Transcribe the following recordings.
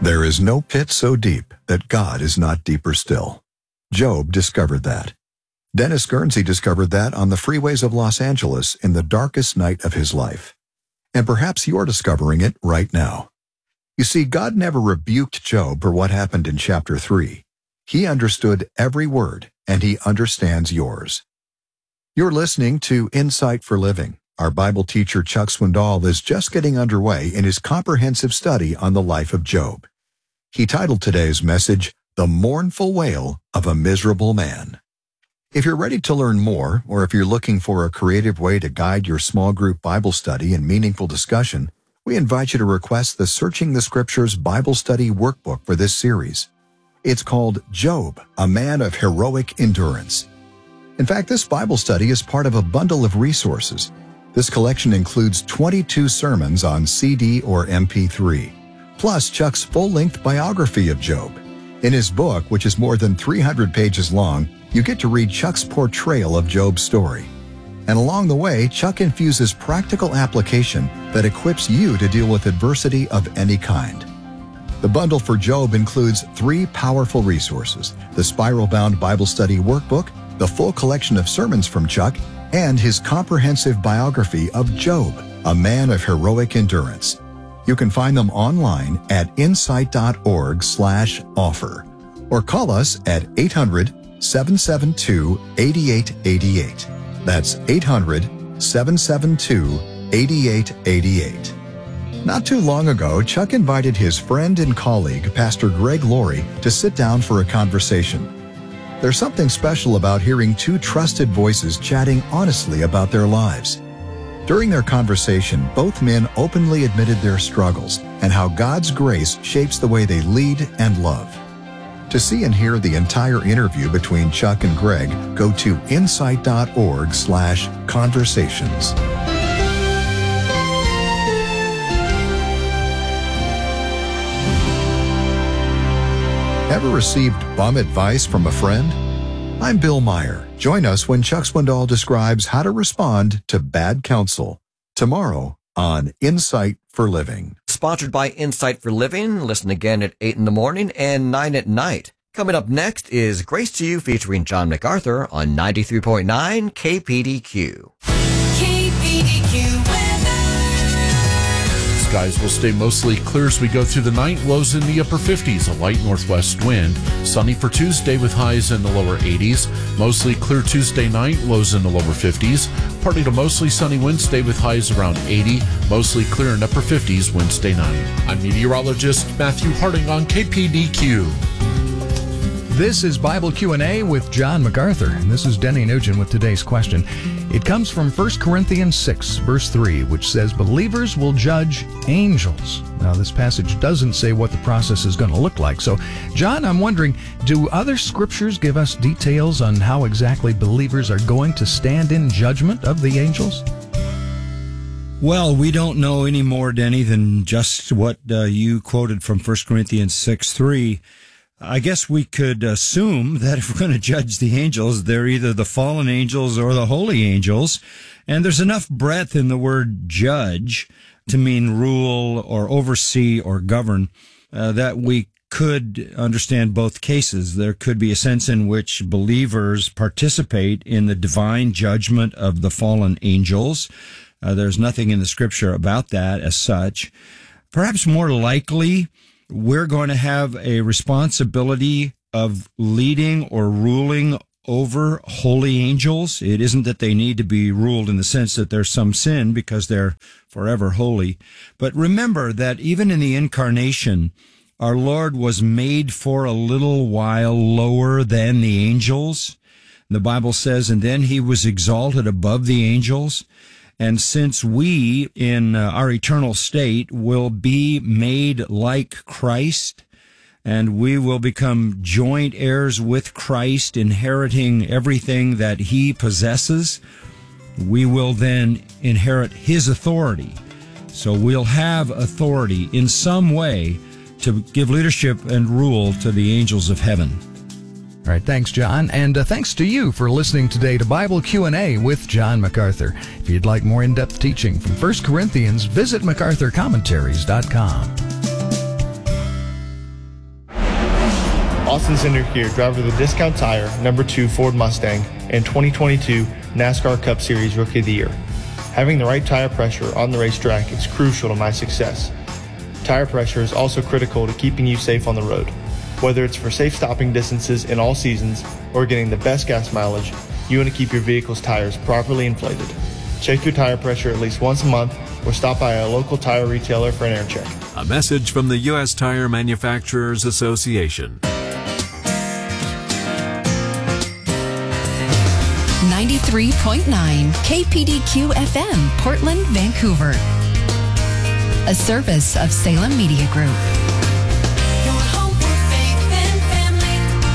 There is no pit so deep that God is not deeper still. Job discovered that. Dennis Guernsey discovered that on the freeways of Los Angeles in the darkest night of his life. And perhaps you're discovering it right now. You see, God never rebuked Job for what happened in chapter 3. He understood every word, and he understands yours. You're listening to Insight for Living. Our Bible teacher Chuck Swindoll is just getting underway in his comprehensive study on the life of Job. He titled today's message, The Mournful Wail of a Miserable Man. If you're ready to learn more, or if you're looking for a creative way to guide your small group Bible study and meaningful discussion, we invite you to request the Searching the Scriptures Bible Study Workbook for this series. It's called Job, a Man of Heroic Endurance. In fact, this Bible study is part of a bundle of resources. This collection includes 22 sermons on CD or MP3, plus Chuck's full-length biography of Job. In his book, which is more than 300 pages long, you get to read Chuck's portrayal of Job's story. And along the way, Chuck infuses practical application that equips you to deal with adversity of any kind. The bundle for Job includes 3 powerful resources: the spiral-bound Bible study workbook, the full collection of sermons from Chuck, and his comprehensive biography of Job, a man of heroic endurance. You can find them online at insight.org/offer or call us at 800-772-8888. That's 800-772-8888. Not too long ago, Chuck invited his friend and colleague, Pastor Greg Laurie, to sit down for a conversation. There's something special about hearing 2 trusted voices chatting honestly about their lives. During their conversation, both men openly admitted their struggles and how God's grace shapes the way they lead and love. To see and hear the entire interview between Chuck and Greg, go to insight.org/conversations. Ever received bum advice from a friend? I'm Bill Meyer. Join us when Chuck Swindoll describes how to respond to bad counsel tomorrow on Insight for Living. Sponsored by Insight for Living. Listen again at 8 in the morning and 9 at night. Coming up next is Grace to You featuring John MacArthur on 93.9 KPDQ. KPDQ weather. Skies will stay mostly clear as we go through the night. Lows in the upper 50s, a light northwest wind. Sunny for Tuesday with highs in the lower 80s. Mostly clear Tuesday night, lows in the lower 50s. Partly to mostly sunny Wednesday with highs around 80. Mostly clear in upper 50s Wednesday night. I'm meteorologist Matthew Harding on KPDQ. This is Bible Q&A with John MacArthur, and this is Denny Nugent with today's question. It comes from 1 Corinthians 6, verse 3, which says, believers will judge angels. Now, this passage doesn't say what the process is going to look like. So, John, I'm wondering, do other scriptures give us details on how exactly believers are going to stand in judgment of the angels? Well, we don't know any more, Denny, than just what you quoted from 1 Corinthians 6:3. I guess we could assume that if we're going to judge the angels, they're either the fallen angels or the holy angels. And there's enough breadth in the word judge to mean rule or oversee or govern that we could understand both cases. There could be a sense in which believers participate in the divine judgment of the fallen angels. There's nothing in the scripture about that as such. Perhaps more likely, we're going to have a responsibility of leading or ruling over holy angels. It isn't that they need to be ruled in the sense that there's some sin because they're forever holy. But remember that even in the incarnation, our Lord was made for a little while lower than the angels. The Bible says, and then he was exalted above the angels. And since we, in our eternal state, will be made like Christ, and we will become joint heirs with Christ, inheriting everything that he possesses, we will then inherit his authority. So we'll have authority in some way to give leadership and rule to the angels of heaven. All right, thanks, John. And thanks to you for listening today to Bible Q&A with John MacArthur. If you'd like more in-depth teaching from 1 Corinthians, visit MacArthurCommentaries.com. Austin Center here, driver of the Discount Tire number 2 Ford Mustang and 2022 NASCAR Cup Series Rookie of the Year. Having the right tire pressure on the racetrack is crucial to my success. Tire pressure is also critical to keeping you safe on the road. Whether it's for safe stopping distances in all seasons or getting the best gas mileage, you want to keep your vehicle's tires properly inflated. Check your tire pressure at least once a month or stop by a local tire retailer for an air check. A message from the U.S. Tire Manufacturers Association. 93.9 KPDQ FM, Portland, Vancouver. A service of Salem Media Group. Your home for faith and family.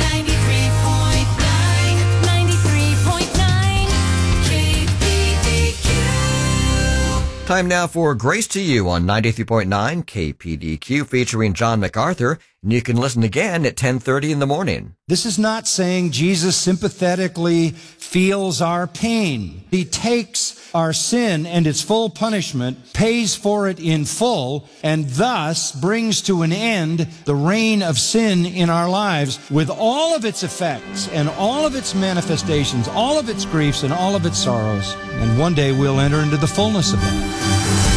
93.9 KPDQ. Time now for Grace to You on 93.9 KPDQ featuring John MacArthur. And you can listen again at 10:30 in the morning. This is not saying Jesus sympathetically feels our pain. He takes our sin and its full punishment, pays for it in full, and thus brings to an end the reign of sin in our lives with all of its effects and all of its manifestations, all of its griefs and all of its sorrows. And one day we'll enter into the fullness of that.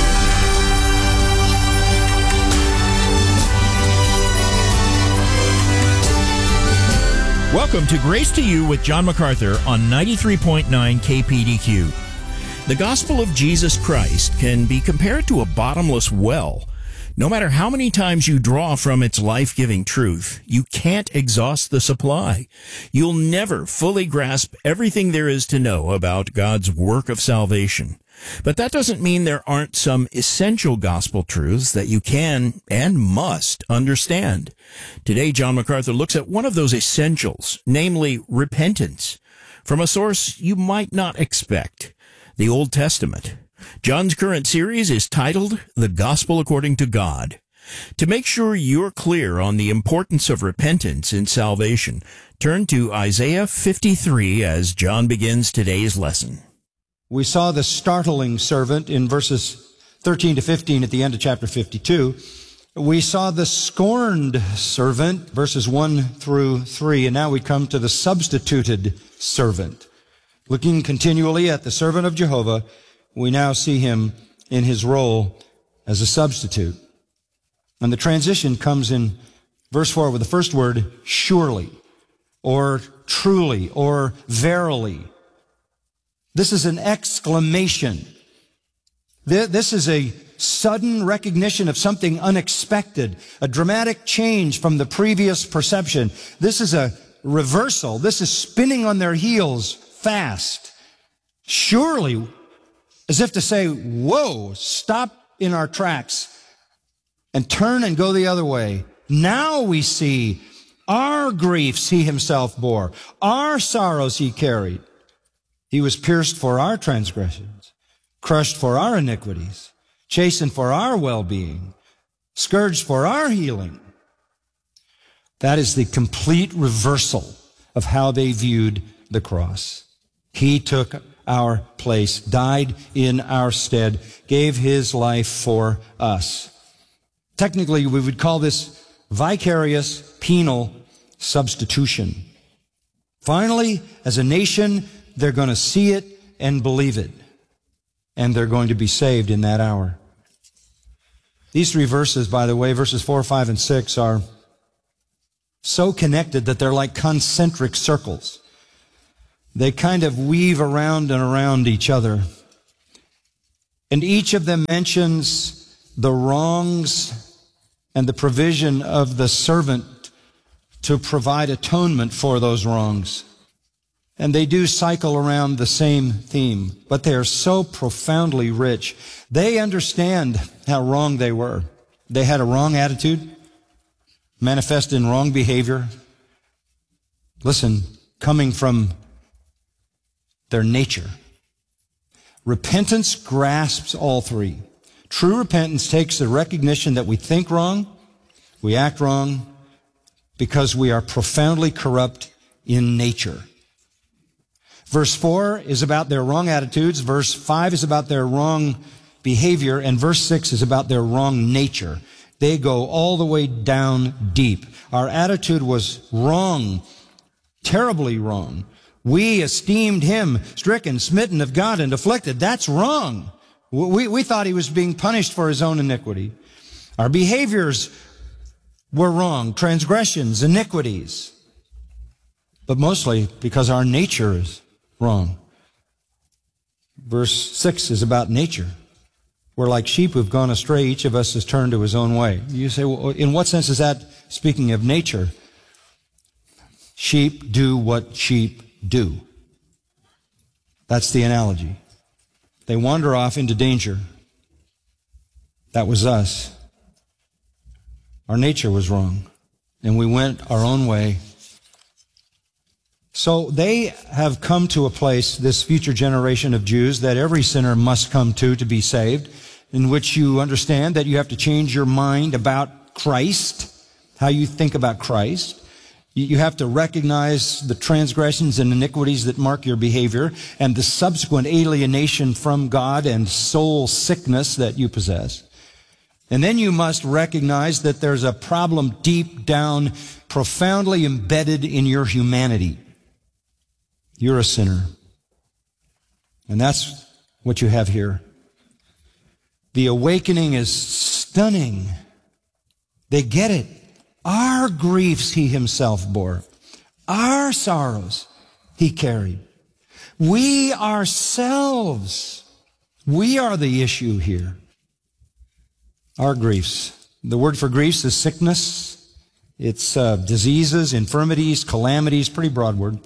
Welcome to Grace to You with John MacArthur on 93.9 KPDQ. The gospel of Jesus Christ can be compared to a bottomless well. No matter how many times you draw from its life-giving truth, you can't exhaust the supply. You'll never fully grasp everything there is to know about God's work of salvation. But that doesn't mean there aren't some essential gospel truths that you can and must understand. Today, John MacArthur looks at one of those essentials, namely repentance, from a source you might not expect, the Old Testament. John's current series is titled The Gospel According to God. To make sure you're clear on the importance of repentance in salvation, turn to Isaiah 53 as John begins today's lesson. We saw the startling servant in verses 13 to 15 at the end of chapter 52. We saw the scorned servant, verses 1 through 3, and now we come to the substituted servant. Looking continually at the servant of Jehovah, we now see him in his role as a substitute. And the transition comes in verse 4 with the first word, surely, or truly, or verily. This is an exclamation. This is a sudden recognition of something unexpected, a dramatic change from the previous perception. This is a reversal. This is spinning on their heels fast. Surely, as if to say, whoa, stop in our tracks and turn and go the other way. Now we see our griefs he himself bore, our sorrows he carried. He was pierced for our transgressions, crushed for our iniquities, chastened for our well-being, scourged for our healing. That is the complete reversal of how they viewed the cross. He took our place, died in our stead, gave his life for us. Technically, we would call this vicarious penal substitution. Finally, as a nation, they're going to see it and believe it, and they're going to be saved in that hour. These three verses, by the way, verses 4, 5, and 6, are so connected that they're like concentric circles. They kind of weave around and around each other. And each of them mentions the wrongs and the provision of the servant to provide atonement for those wrongs. And they do cycle around the same theme, but they are so profoundly rich. They understand how wrong they were. They had a wrong attitude, manifest in wrong behavior. Listen, coming from their nature. Repentance grasps all three. True repentance takes the recognition that we think wrong, we act wrong, because we are profoundly corrupt in nature. Verse 4 is about their wrong attitudes. Verse 5 is about their wrong behavior. And verse 6 is about their wrong nature. They go all the way down deep. Our attitude was wrong, terribly wrong. We esteemed him stricken, smitten of God, and afflicted. That's wrong. We thought he was being punished for his own iniquity. Our behaviors were wrong, transgressions, iniquities. But mostly because our nature is wrong. Verse 6 is about nature. We're like sheep who've gone astray. Each of us has turned to his own way. You say, well, in what sense is that speaking of nature? Sheep do what sheep do. That's the analogy. They wander off into danger. That was us. Our nature was wrong, and we went our own way. So they have come to a place, this future generation of Jews, that every sinner must come to be saved, in which you understand that you have to change your mind about Christ, how you think about Christ. You have to recognize the transgressions and iniquities that mark your behavior and the subsequent alienation from God and soul sickness that you possess. And then you must recognize that there's a problem deep down, profoundly embedded in your humanity. You're a sinner. And that's what you have here. The awakening is stunning. They get it. Our griefs he himself bore. Our sorrows he carried. We ourselves, we are the issue here. Our griefs. The word for griefs is sickness. It's diseases, infirmities, calamities, pretty broad word.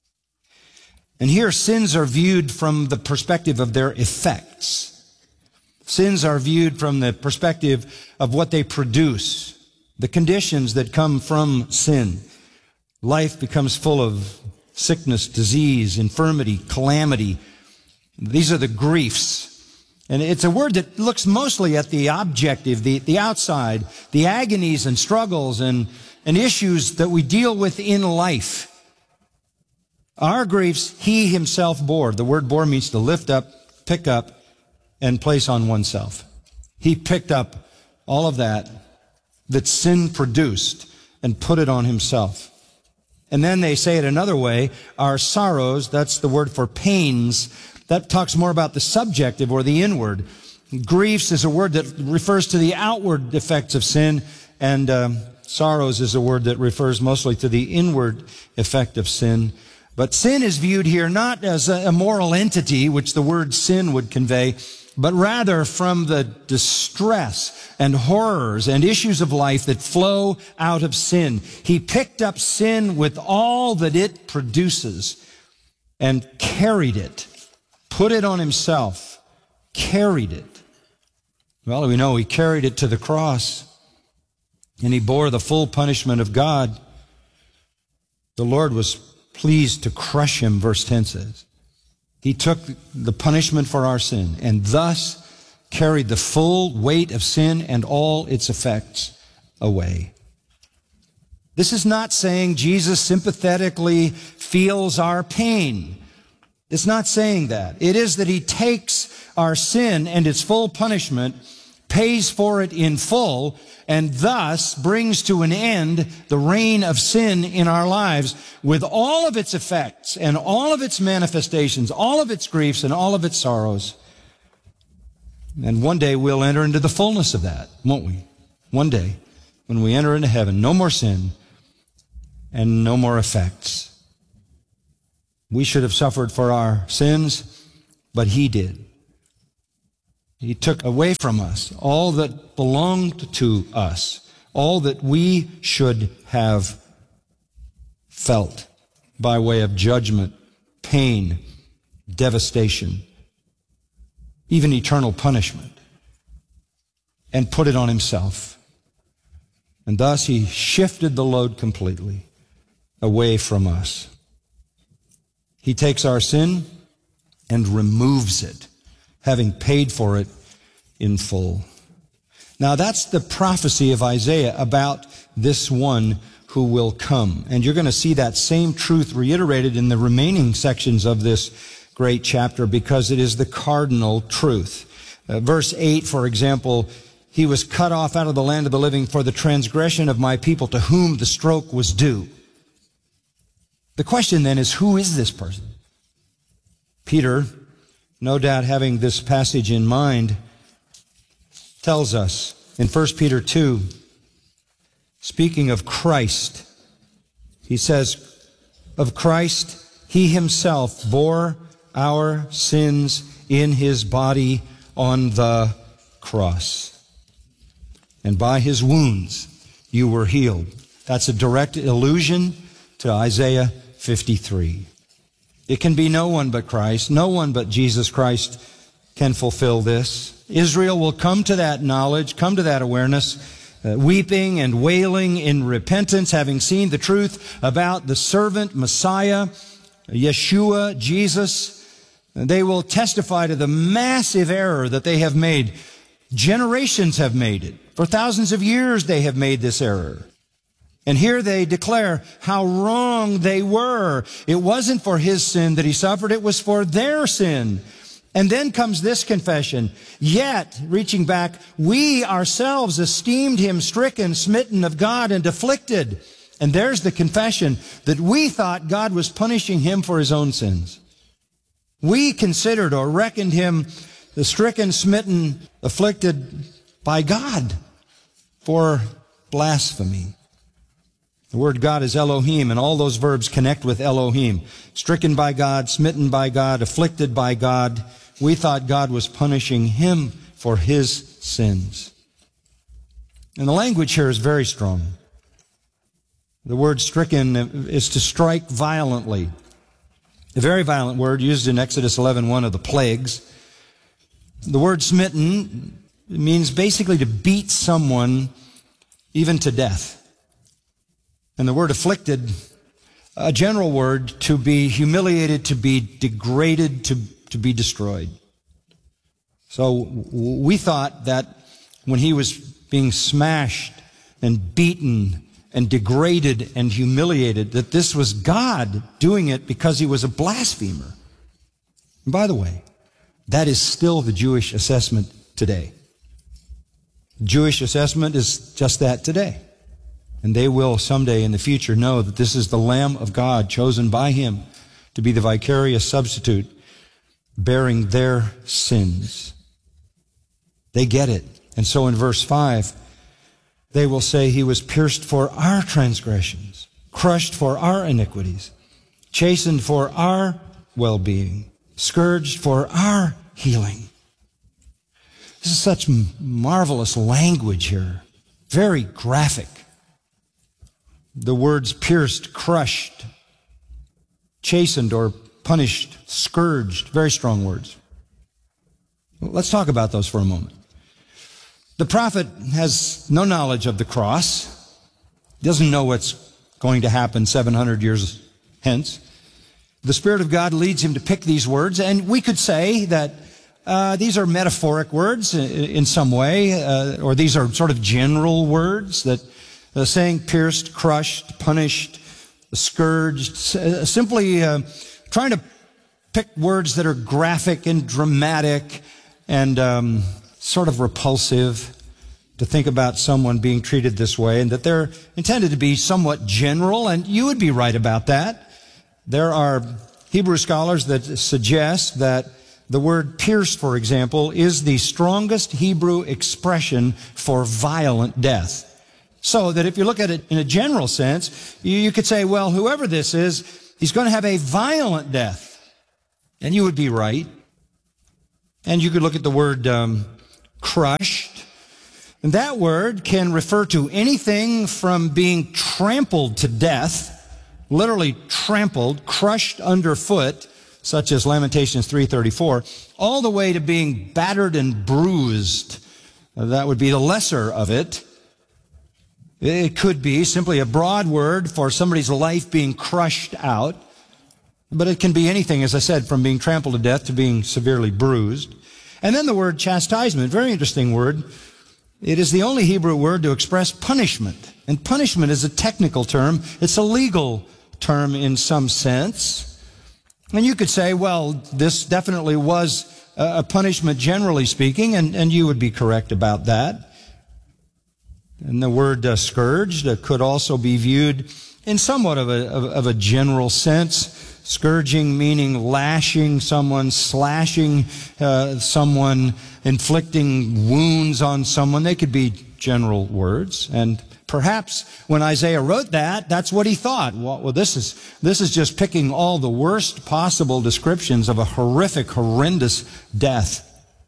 And here sins are viewed from the perspective of their effects. Sins are viewed from the perspective of what they produce, the conditions that come from sin. Life becomes full of sickness, disease, infirmity, calamity. These are the griefs. And it's a word that looks mostly at the objective, the outside, the agonies and struggles and issues that we deal with in life. Our griefs he himself bore. The word bore means to lift up, pick up, and place on oneself. He picked up all of that sin produced and put it on himself. And then they say it another way, our sorrows, that's the word for pains, that talks more about the subjective or the inward. Griefs is a word that refers to the outward effects of sin, and sorrows is a word that refers mostly to the inward effect of sin. But sin is viewed here not as a moral entity, which the word sin would convey, but rather from the distress and horrors and issues of life that flow out of sin. He picked up sin with all that it produces and carried it, put it on himself, carried it. Well, we know he carried it to the cross, and he bore the full punishment of God. The Lord was pleased to crush him, verse 10 says. He took the punishment for our sin and thus carried the full weight of sin and all its effects away. This is not saying Jesus sympathetically feels our pain. It's not saying that. It is that he takes our sin and its full punishment, pays for it in full, and thus brings to an end the reign of sin in our lives with all of its effects and all of its manifestations, all of its griefs and all of its sorrows. And one day we'll enter into the fullness of that, won't we? One day, when we enter into heaven, no more sin and no more effects. We should have suffered for our sins, but he did. He took away from us all that belonged to us, all that we should have felt by way of judgment, pain, devastation, even eternal punishment, and put it on himself. And thus he shifted the load completely away from us. He takes our sin and removes it, having paid for it in full. Now that's the prophecy of Isaiah about this one who will come. And you're going to see that same truth reiterated in the remaining sections of this great chapter because it is the cardinal truth. Verse 8, for example, he was cut off out of the land of the living for the transgression of my people to whom the stroke was due. The question then is, who is this person? Peter, no doubt having this passage in mind, tells us in 1 Peter 2, speaking of Christ, he says, of Christ, he himself bore our sins in his body on the cross. And by his wounds you were healed. That's a direct allusion to Isaiah 53. It can be no one but Christ. No one but Jesus Christ can fulfill this. Israel will come to that knowledge, come to that awareness, weeping and wailing in repentance, having seen the truth about the servant Messiah, Yeshua, Jesus. They will testify to the massive error that they have made. Generations have made it. For thousands of years they have made this error. And here they declare how wrong they were. It wasn't for his sin that he suffered, it was for their sin. And then comes this confession. Yet, reaching back, we ourselves esteemed him stricken, smitten of God, and afflicted. And there's the confession that we thought God was punishing him for his own sins. We considered or reckoned him the stricken, smitten, afflicted by God for blasphemy. The word God is Elohim, and all those verbs connect with Elohim. Stricken by God, smitten by God, afflicted by God. We thought God was punishing him for his sins. And the language here is very strong. The word stricken is to strike violently. A very violent word used in Exodus 11:1 of the plagues. The word smitten means basically to beat someone even to death. And the word afflicted, a general word, to be humiliated, to be degraded, to be destroyed. So we thought that when he was being smashed and beaten and degraded and humiliated, that this was God doing it because he was a blasphemer. And by the way, that is still the Jewish assessment today. Jewish assessment is just that today. And they will someday in the future know that this is the Lamb of God chosen by him to be the vicarious substitute bearing their sins. They get it. And so in verse 5, they will say he was pierced for our transgressions, crushed for our iniquities, chastened for our well-being, scourged for our healing. This is such marvelous language here. Very graphic. The words pierced, crushed, chastened or punished, scourged, very strong words. Let's talk about those for a moment. The prophet has no knowledge of the cross. He doesn't know what's going to happen 700 years hence. The Spirit of God leads him to pick these words, and we could say that these are metaphoric words in some way, or these are sort of general words that saying pierced, crushed, punished, scourged, simply trying to pick words that are graphic and dramatic and sort of repulsive to think about someone being treated this way, and that they're intended to be somewhat general, and you would be right about that. There are Hebrew scholars that suggest that the word pierced, for example, is the strongest Hebrew expression for violent death. So that if you look at it in a general sense, you could say, well, whoever this is, he's going to have a violent death. And you would be right. And you could look at the word crushed. And that word can refer to anything from being trampled to death, literally trampled, crushed underfoot, such as Lamentations 3:34, all the way to being battered and bruised. That would be the lesser of it. It could be simply a broad word for somebody's life being crushed out. But it can be anything, as I said, from being trampled to death to being severely bruised. And then the word chastisement, very interesting word. It is the only Hebrew word to express punishment. And punishment is a technical term. It's a legal term in some sense. And you could say, well, this definitely was a punishment generally speaking, and you would be correct about that. And the word scourged could also be viewed in somewhat of a general sense. Scourging meaning lashing someone, slashing someone, inflicting wounds on someone. They could be general words. And perhaps when Isaiah wrote that, that's what he thought. Well, this is just picking all the worst possible descriptions of a horrific, horrendous death.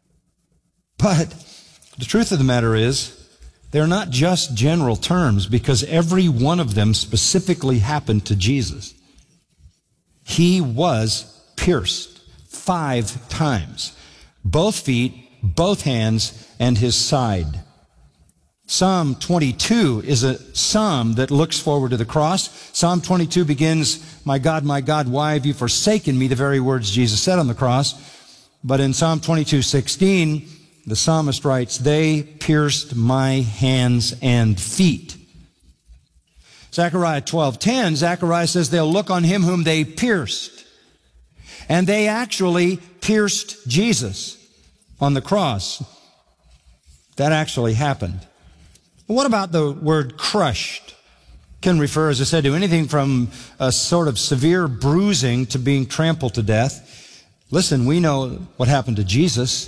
But the truth of the matter is, they're not just general terms, because every one of them specifically happened to Jesus. He was pierced 5 times. Both feet, both hands, and his side. Psalm 22 is a psalm that looks forward to the cross. Psalm 22 begins, my God, why have you forsaken me?" The very words Jesus said on the cross. But in Psalm 22:16, the psalmist writes, "They pierced my hands and feet." Zechariah 12:10, Zechariah says they'll look on him whom they pierced. And they actually pierced Jesus on the cross. That actually happened. What about the word crushed? Can refer, as I said, to anything from a sort of severe bruising to being trampled to death. Listen, we know what happened to Jesus.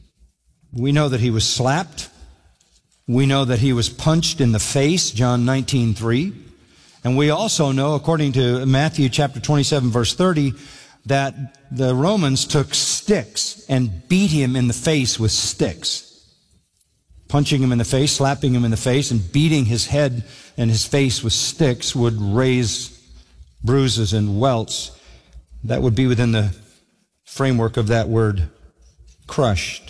We know that he was slapped. We know that he was punched in the face, John 19:3. And we also know, according to Matthew chapter 27, verse 30, that the Romans took sticks and beat him in the face with sticks. Punching him in the face, slapping him in the face, and beating his head and his face with sticks would raise bruises and welts. That would be within the framework of that word, crushed.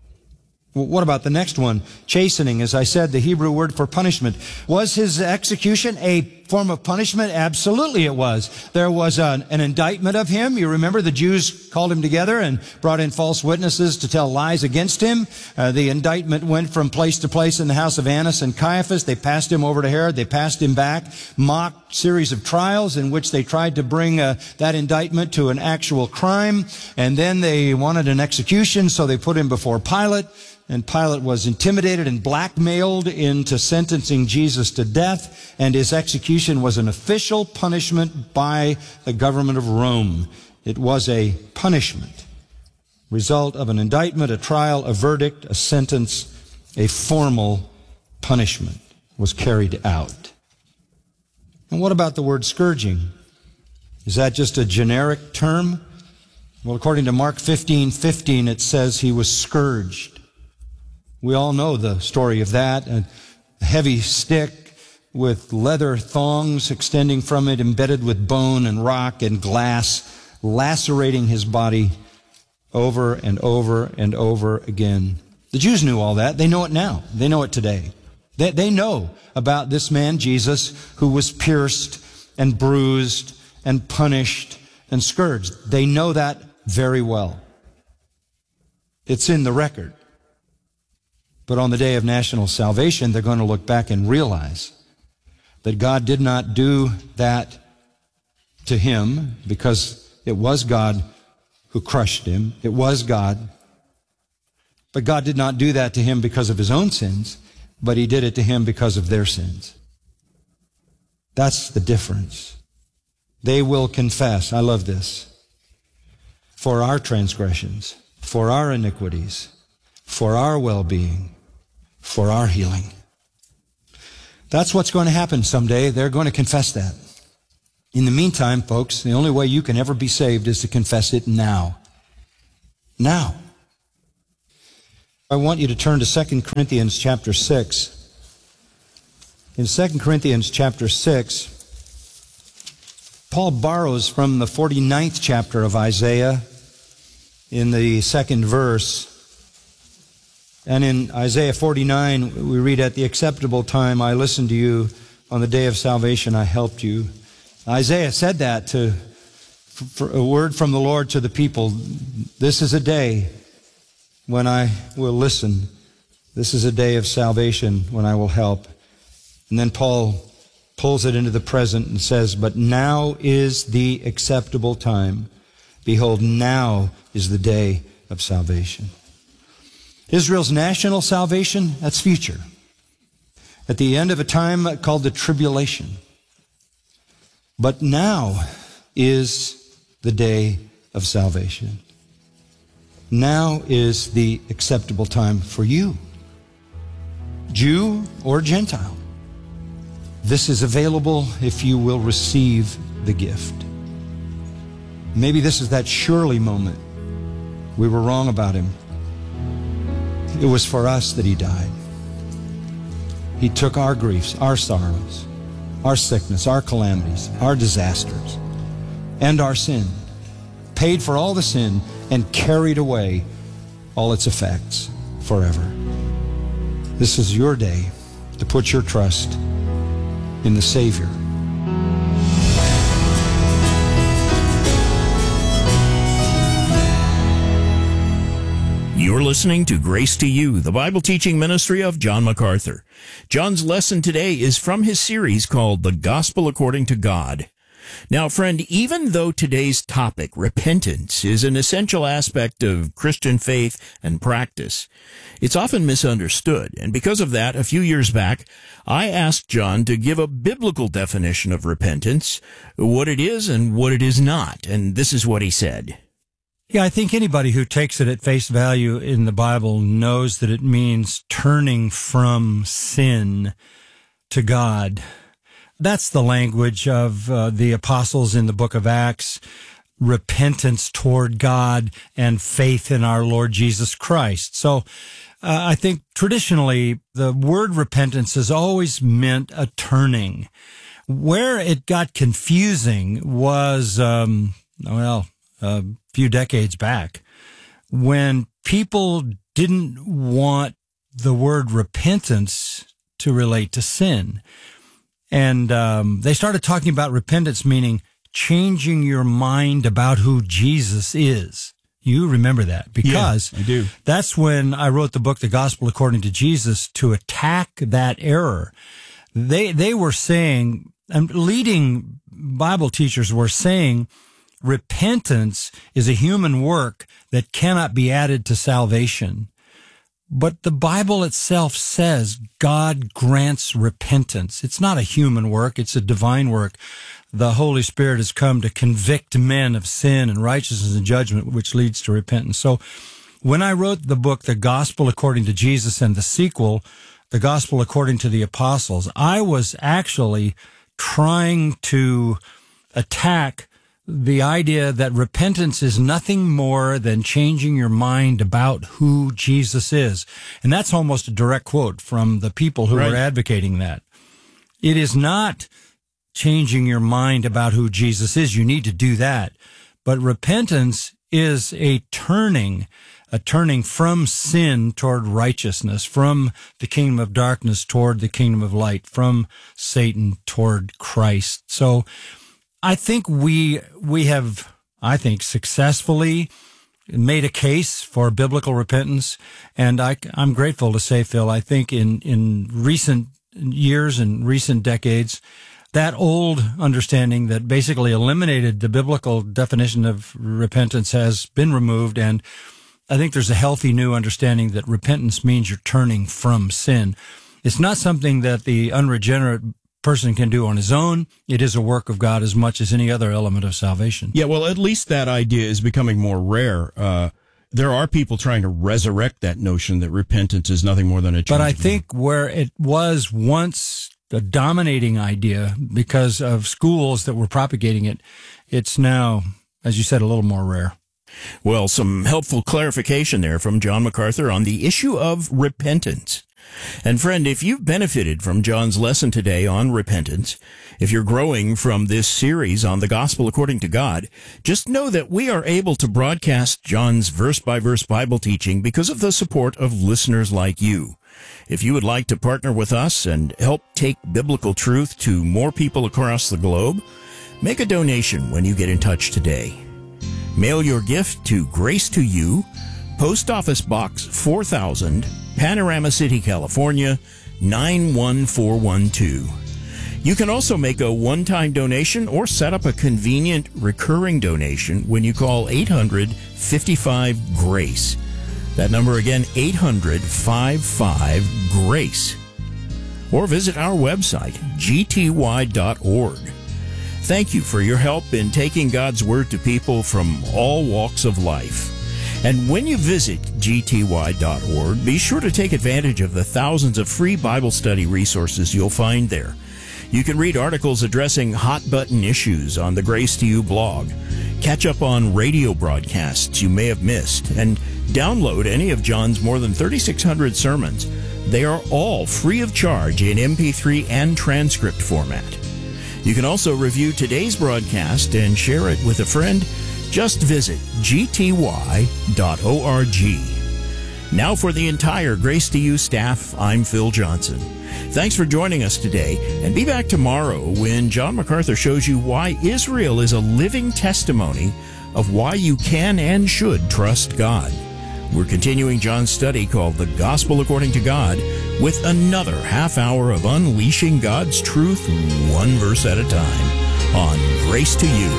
What about the next one? Chastening, as I said, the Hebrew word for punishment. Was his execution a form of punishment? Absolutely it was. There was an indictment of him. You remember the Jews called him together and brought in false witnesses to tell lies against him. The indictment went from place to place in the house of Annas and Caiaphas. They passed him over to Herod. They passed him back. Mock series of trials in which they tried to bring that indictment to an actual crime. And then they wanted an execution, so they put him before Pilate. And Pilate was intimidated and blackmailed into sentencing Jesus to death, and his execution was an official punishment by the government of Rome. It was a punishment, result of an indictment, a trial, a verdict, a sentence, a formal punishment was carried out. And what about the word scourging? Is that just a generic term? Well, according to Mark 15:15, it says he was scourged. We all know the story of that. A heavy stick with leather thongs extending from it, embedded with bone and rock and glass, lacerating his body over and over and over again. The Jews knew all that. They know it now. They know it today. They know about this man, Jesus, who was pierced and bruised and punished and scourged. They know that very well. It's in the record. But on the day of national salvation, they're going to look back and realize that God did not do that to him because it was God who crushed him. It was God. But God did not do that to him because of his own sins, but he did it to him because of their sins. That's the difference. They will confess, I love this, for our transgressions, for our iniquities, for our well-being, for our healing. That's what's going to happen someday. They're going to confess that. In the meantime, folks, the only way you can ever be saved is to confess it now. Now. I want you to turn to 2 Corinthians chapter 6. In 2 Corinthians chapter 6, Paul borrows from the 49th chapter of Isaiah in the second verse. And in Isaiah 49, we read, "At the acceptable time I listened to you. On the day of salvation I helped you." Isaiah said that for a word from the Lord to the people. This is a day when I will listen. This is a day of salvation when I will help. And then Paul pulls it into the present and says, "But now is the acceptable time. Behold, now is the day of salvation." Israel's national salvation, that's future. at the end of a time called the tribulation. But now is the day of salvation. Now is the acceptable time for you, Jew or Gentile. This is available if you will receive the gift. Maybe this is that surely moment. We were wrong about him. It was for us that he died. He took our griefs, our sorrows, our sickness, our calamities, our disasters, and our sin, paid for all the sin, and carried away all its effects forever. This is your day to put your trust in the Savior. You're listening to Grace to You, the Bible teaching ministry of John MacArthur. John's lesson today is from his series called The Gospel According to God. Now, friend, even though today's topic, repentance, is an essential aspect of Christian faith and practice, it's often misunderstood. And because of that, a few years back, I asked John to give a biblical definition of repentance, what it is and what it is not. And this is what he said. Yeah, I think anybody who takes it at face value in the Bible knows that it means turning from sin to God. That's the language of the apostles in the book of Acts, repentance toward God and faith in our Lord Jesus Christ. So I think traditionally the word repentance has always meant a turning. Where it got confusing was, a few decades back, when people didn't want the word repentance to relate to sin. And they started talking about repentance meaning changing your mind about who Jesus is. You remember that because I do. That's when I wrote the book, The Gospel According to Jesus, to attack that error. They were saying, and leading Bible teachers were saying, repentance is a human work that cannot be added to salvation. But the Bible itself says God grants repentance. It's not a human work. It's a divine work. The Holy Spirit has come to convict men of sin and righteousness and judgment, which leads to repentance. So when I wrote the book, The Gospel According to Jesus, and the sequel, The Gospel According to the Apostles, I was actually trying to attack the idea that repentance is nothing more than changing your mind about who Jesus is. And that's almost a direct quote from the people who are advocating that. It is not changing your mind about who Jesus is. You need to do that. But repentance is a turning from sin toward righteousness, from the kingdom of darkness toward the kingdom of light, from Satan toward Christ. So I think we have, successfully made a case for biblical repentance. And I'm grateful to say, Phil, I think in recent years and recent decades, that old understanding that basically eliminated the biblical definition of repentance has been removed. And I think there's a healthy new understanding that repentance means you're turning from sin. It's not something that the unregenerate person can do on his own. It is a work of God as much as any other element of salvation. Yeah, well, at least that idea is becoming more rare. There are people trying to resurrect that notion that repentance is nothing more than a change. But I think where it was once the dominating idea because of schools that were propagating it, it's now, as you said, a little more rare. Well, some helpful clarification there from John MacArthur on the issue of repentance. And friend, if you've benefited from John's lesson today on repentance, if you're growing from this series on the gospel according to God, just know that we are able to broadcast John's verse-by-verse Bible teaching because of the support of listeners like you. If you would like to partner with us and help take biblical truth to more people across the globe, make a donation when you get in touch today. Mail your gift to Grace to You, Post Office Box 4000, Panorama City, California, 91412. You can also make a one-time donation or set up a convenient recurring donation when you call 800-55-GRACE. That number again, 800-55-GRACE. or visit our website, gty.org. Thank you for your help in taking God's Word to people from all walks of life. And when you visit gty.org, be sure to take advantage of the thousands of free Bible study resources you'll find there. You can read articles addressing hot-button issues on the Grace to You blog, catch up on radio broadcasts you may have missed, and download any of John's more than 3,600 sermons. They are all free of charge in MP3 and transcript format. You can also review today's broadcast and share it with a friend. Just visit gty.org. Now for the entire Grace to You staff, I'm Phil Johnson. Thanks for joining us today, and be back tomorrow when John MacArthur shows you why Israel is a living testimony of why you can and should trust God. We're continuing John's study called The Gospel According to God with another half hour of unleashing God's truth one verse at a time on Grace to You.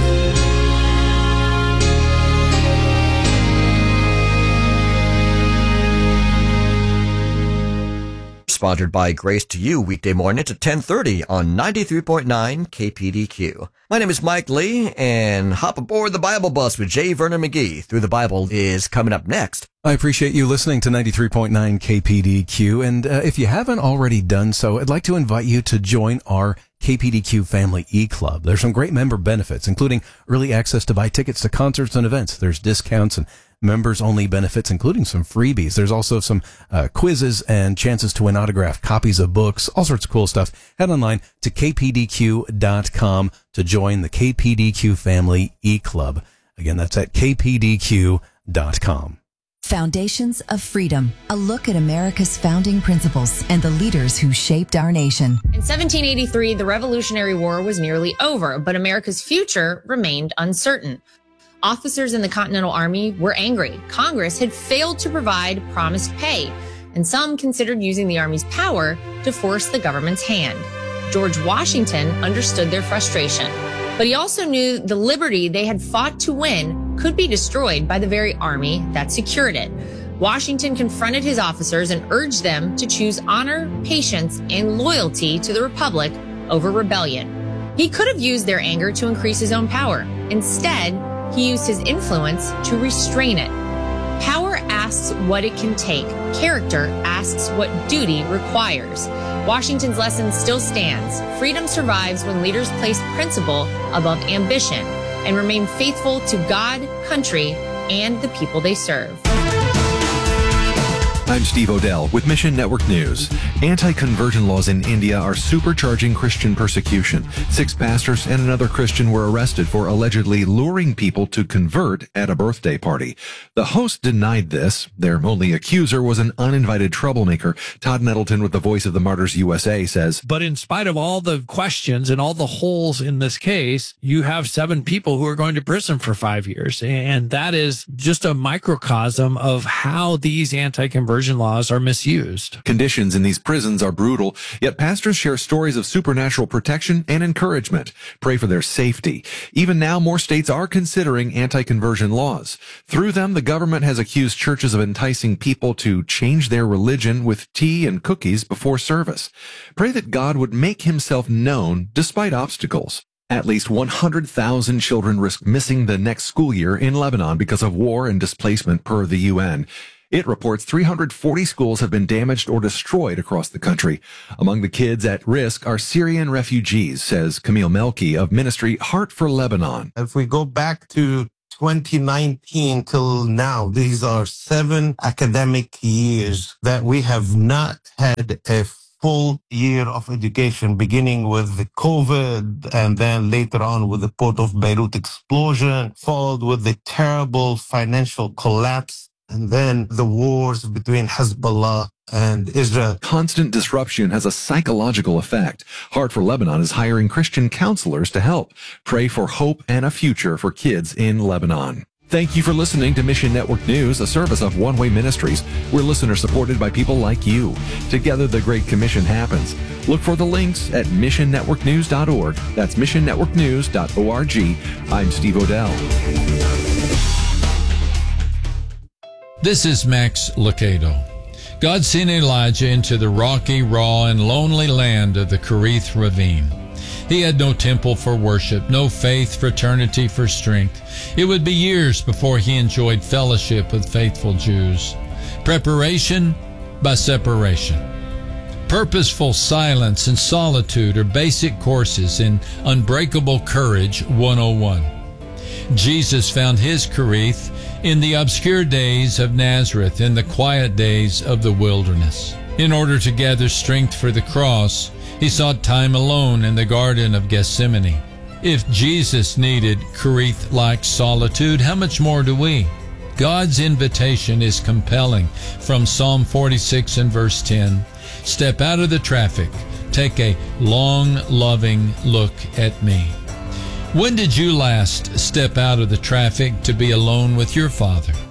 Sponsored by Grace to You, weekday mornings at 10:30 on 93.9 KPDQ. My name is Mike Lee, and hop aboard the Bible bus with J. Vernon McGee. Through the Bible is coming up next. I appreciate you listening to 93.9 KPDQ, and if you haven't already done so, I'd like to invite you to join our KPDQ Family E-Club. There's some great member benefits, including early access to buy tickets to concerts and events. There's discounts and members-only benefits, including some freebies. There's also some quizzes and chances to win autographed copies of books, all sorts of cool stuff. Head online to kpdq.com to join the KPDQ Family E-Club. Again, that's at kpdq.com. Foundations of Freedom, a look at America's founding principles and the leaders who shaped our nation. In 1783, the Revolutionary War was nearly over, but America's future remained uncertain. Officers in the Continental Army were angry. Congress had failed to provide promised pay, and some considered using the Army's power to force the government's hand. George Washington understood their frustration, but he also knew the liberty they had fought to win could be destroyed by the very army that secured it. Washington confronted his officers and urged them to choose honor, patience, and loyalty to the Republic over rebellion. He could have used their anger to increase his own power. Instead, he used his influence to restrain it. Power asks what it can take. Character asks what duty requires. Washington's lesson still stands. Freedom survives when leaders place principle above ambition and remain faithful to God, country, and the people they serve. I'm Steve Odell with Mission Network News. Anti-conversion laws in India are supercharging Christian persecution. 6 pastors and another Christian were arrested for allegedly luring people to convert at a birthday party. The host denied this. Their only accuser was an uninvited troublemaker. Todd Nettleton with the Voice of the Martyrs USA says, But in spite of all the questions and all the holes in this case, you have 7 people who are going to prison for 5 years. And that is just a microcosm of how these anti-conversion laws are misused. Conditions in these prisons are brutal, yet pastors share stories of supernatural protection and encouragement. Pray for their safety. Even now, more states are considering anti-conversion laws. Through them, the government has accused churches of enticing people to change their religion with tea and cookies before service. Pray that God would make himself known despite obstacles. At least 100,000 children risk missing the next school year in Lebanon because of war and displacement per the UN. It reports 340 schools have been damaged or destroyed across the country. Among the kids at risk are Syrian refugees, says Camille Melki of ministry Heart for Lebanon. If we go back to 2019 till now, these are 7 academic years that we have not had a full year of education, beginning with the COVID and then later on with the Port of Beirut explosion, followed with the terrible financial collapse, and then the wars between Hezbollah and Israel. Constant disruption has a psychological effect. Heart for Lebanon is hiring Christian counselors to help. Pray for hope and a future for kids in Lebanon. Thank you for listening to Mission Network News, a service of One Way Ministries. We're listener supported by people like you. Together, the Great Commission happens. Look for the links at missionnetworknews.org. That's missionnetworknews.org. I'm Steve Odell. This is Max Lucado. God sent Elijah into the rocky, raw, and lonely land of the Kerith Ravine. He had no temple for worship, no faith, fraternity for strength. It would be years before he enjoyed fellowship with faithful Jews. Preparation by separation. Purposeful silence and solitude are basic courses in Unbreakable Courage 101. Jesus found his Kerith in the obscure days of Nazareth, in the quiet days of the wilderness. In order to gather strength for the cross, he sought time alone in the Garden of Gethsemane. If Jesus needed Kerith-like solitude, how much more do we? God's invitation is compelling from Psalm 46 and verse 10. Step out of the traffic. Take a long, loving look at me. When did you last step out of the traffic to be alone with your Father?